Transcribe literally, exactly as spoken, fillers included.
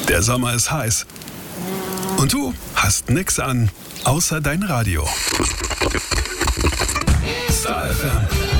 Der Sommer ist heiß. Und du hast nix an, außer dein Radio. Star F M.